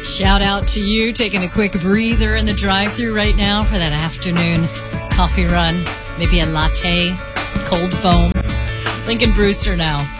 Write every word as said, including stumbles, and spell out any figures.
Shout out to you taking a quick breather in the drive-thru right now for that afternoon coffee run. Maybe a latte, cold foam. Lincoln Brewster now.